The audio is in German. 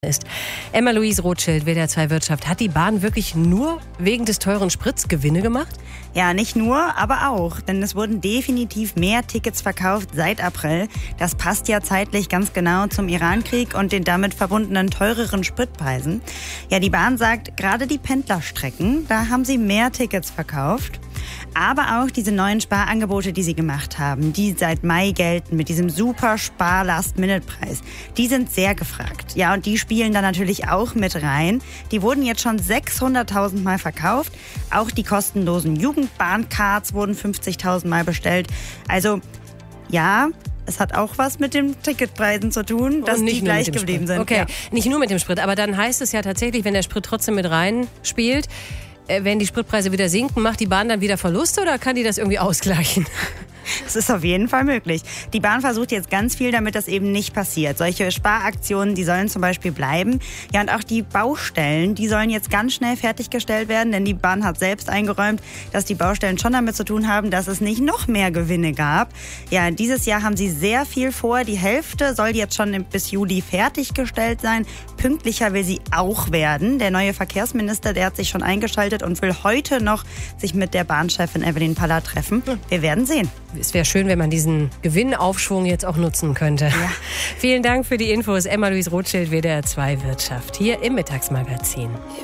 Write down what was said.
ist. Emma-Louise Rothschild, WDR 2 Wirtschaft. Hat die Bahn wirklich nur wegen des teuren Sprits Gewinne gemacht? Ja, nicht nur, aber auch. Denn es wurden definitiv mehr Tickets verkauft seit April. Das passt ja zeitlich ganz genau zum Irankrieg und den damit verbundenen teureren Spritpreisen. Ja, die Bahn sagt, gerade die Pendlerstrecken, da haben sie mehr Tickets verkauft. Aber auch diese neuen Sparangebote, die sie gemacht haben, die seit Mai gelten mit diesem super Spar-Last-Minute-Preis, die sind sehr gefragt. Ja, und die spielen da natürlich auch mit rein. Die wurden jetzt schon 600.000 Mal verkauft. Auch die kostenlosen Jugendbahncards wurden 50.000 Mal bestellt. Also, ja, es hat auch was mit den Ticketpreisen zu tun, dass die gleich geblieben sind. Okay, ja. Nicht nur mit dem Sprit, aber dann heißt es ja tatsächlich, wenn der Sprit trotzdem mit rein spielt, wenn die Spritpreise wieder sinken, macht die Bahn dann wieder Verluste oder kann die das irgendwie ausgleichen? Das ist auf jeden Fall möglich. Die Bahn versucht jetzt ganz viel, damit das eben nicht passiert. Solche Sparaktionen, die sollen zum Beispiel bleiben. Ja, und auch die Baustellen, die sollen jetzt ganz schnell fertiggestellt werden, denn die Bahn hat selbst eingeräumt, dass die Baustellen schon damit zu tun haben, dass es nicht noch mehr Gewinne gab. Ja, dieses Jahr haben sie sehr viel vor. Die Hälfte soll jetzt schon bis Juli fertiggestellt sein. Pünktlicher will sie auch werden. Der neue Verkehrsminister, der hat sich schon eingeschaltet und will heute noch sich mit der Bahnchefin Evelyn Paller treffen. Wir werden sehen. Es wäre schön, wenn man diesen Gewinnaufschwung jetzt auch nutzen könnte. Ja. Vielen Dank für die Infos. Emma-Louise Rothschild, WDR 2 Wirtschaft, hier im Mittagsmagazin.